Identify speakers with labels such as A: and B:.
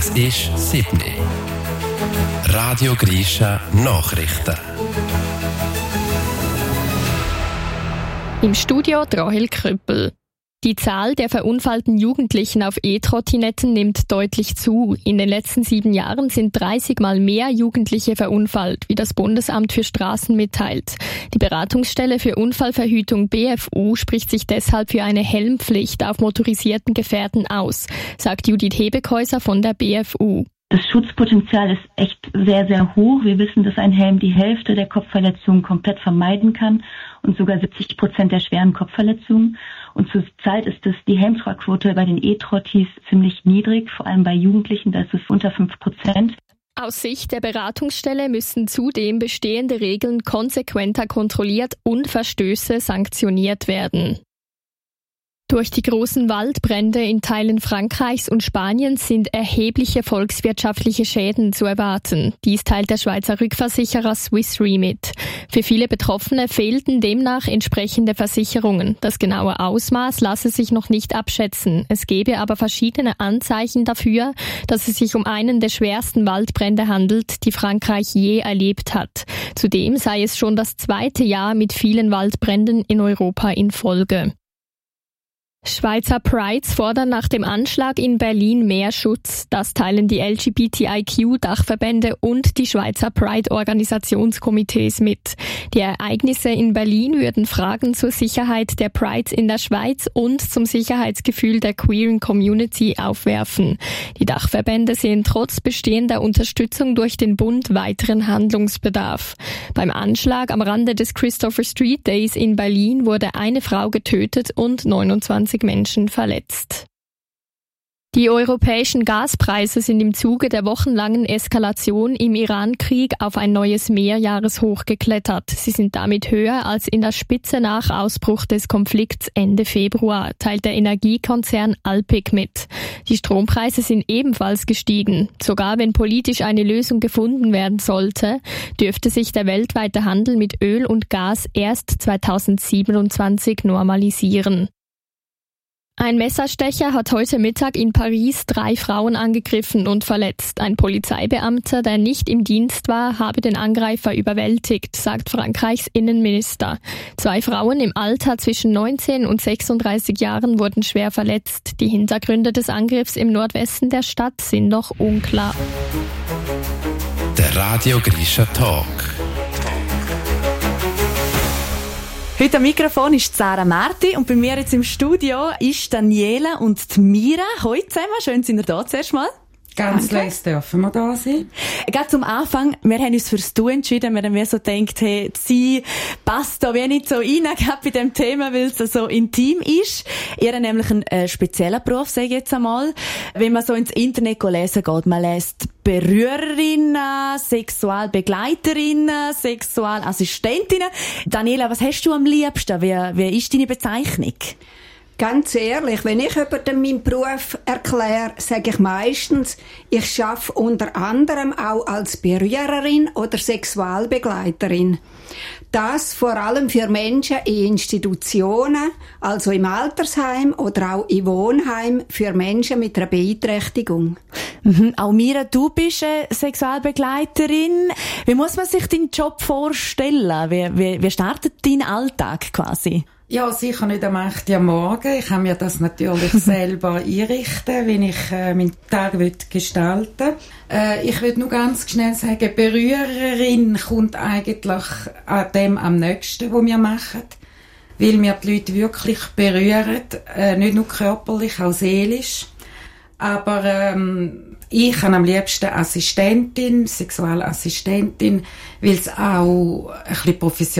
A: Es ist 7 Uhr. Radio Grisha Nachrichten.
B: Im Studio Rahel Krüppel. Die Zahl der verunfallten Jugendlichen auf E-Trottinetten nimmt deutlich zu. In den letzten 7 Jahren sind 30 Mal mehr Jugendliche verunfallt, wie das Bundesamt für Straßen mitteilt. Die Beratungsstelle für Unfallverhütung BFU spricht sich deshalb für eine Helmpflicht auf motorisierten Gefährten aus, sagt Judith Hebekäuser von der BFU.
C: Das Schutzpotenzial ist echt sehr, sehr hoch. Wir wissen, dass ein Helm die Hälfte der Kopfverletzungen komplett vermeiden kann und sogar 70% der schweren Kopfverletzungen. Und zurzeit ist die Helmtragquote bei den E-Trottis ziemlich niedrig, vor allem bei Jugendlichen, da ist es unter 5%.
B: Aus Sicht der Beratungsstelle müssen zudem bestehende Regeln konsequenter kontrolliert und Verstöße sanktioniert werden. Durch die großen Waldbrände in Teilen Frankreichs und Spaniens sind erhebliche volkswirtschaftliche Schäden zu erwarten. Dies teilt der Schweizer Rückversicherer Swiss Re mit. Für viele Betroffene fehlten demnach entsprechende Versicherungen. Das genaue Ausmaß lasse sich noch nicht abschätzen. Es gebe aber verschiedene Anzeichen dafür, dass es sich um einen der schwersten Waldbrände handelt, die Frankreich je erlebt hat. Zudem sei es schon das 2. Jahr mit vielen Waldbränden in Europa in Folge. Schweizer Prides fordern nach dem Anschlag in Berlin mehr Schutz. Das teilen die LGBTIQ-Dachverbände und die Schweizer Pride-Organisationskomitees mit. Die Ereignisse in Berlin würden Fragen zur Sicherheit der Prides in der Schweiz und zum Sicherheitsgefühl der queeren Community aufwerfen. Die Dachverbände sehen trotz bestehender Unterstützung durch den Bund weiteren Handlungsbedarf. Beim Anschlag am Rande des Christopher Street Days in Berlin wurde eine Frau getötet und 29 Menschen verletzt. Die europäischen Gaspreise sind im Zuge der wochenlangen Eskalation im Iran-Krieg auf ein neues Mehrjahreshoch geklettert. Sie sind damit höher als in der Spitze nach Ausbruch des Konflikts Ende Februar, teilt der Energiekonzern Alpiq mit. Die Strompreise sind ebenfalls gestiegen. Sogar wenn politisch eine Lösung gefunden werden sollte, dürfte sich der weltweite Handel mit Öl und Gas erst 2027 normalisieren. Ein Messerstecher hat heute Mittag in Paris 3 Frauen angegriffen und verletzt. Ein Polizeibeamter, der nicht im Dienst war, habe den Angreifer überwältigt, sagt Frankreichs Innenminister. 2 Frauen im Alter zwischen 19 und 36 Jahren wurden schwer verletzt. Die Hintergründe des Angriffs im Nordwesten der Stadt sind noch unklar.
A: Der Radio Grisha Talk.
D: Heute am Mikrofon ist Sarah Marti und bei mir jetzt im Studio ist Daniela und die Mira. Hallo zusammen, schön sind ihr da zuerst mal.
E: Ganz leise dürfen wir da sein.
D: Gerade zum Anfang, wir haben uns fürs Du entschieden, wir haben mir so gedacht, hey, sie passt da wie nicht so rein, gerade bei dem Thema, weil es so intim ist. Ihr habt nämlich einen speziellen Beruf, sage ich jetzt einmal. Wenn man so ins Internet lesen geht, man liest Berührerinnen, Sexualbegleiterinnen, Sexualassistentinnen. Daniela, was hast du am liebsten? Wie ist deine Bezeichnung?
E: Ganz ehrlich, wenn ich über meinen Beruf erkläre, sage ich meistens, ich arbeite unter anderem auch als Berührerin oder Sexualbegleiterin. Das vor allem für Menschen in Institutionen, also im Altersheim oder auch im Wohnheim für Menschen mit einer Beeinträchtigung.
D: Auch Mira, du bist eine Sexualbegleiterin. Wie muss man sich deinen Job vorstellen? Wie startet dein Alltag quasi?
F: Ja, sicher nicht am 8. Uhr morgen. Ich kann mir das natürlich selber einrichten, wie ich meinen Tag gestalten will. Ich will nur ganz schnell sagen, Berührerin kommt eigentlich an dem am nächsten, was wir machen. Weil wir die Leute wirklich berühren, nicht nur körperlich, auch seelisch. Aber ich habe am liebsten Assistentin, Sexualassistentin, weil es auch ein bisschen professionell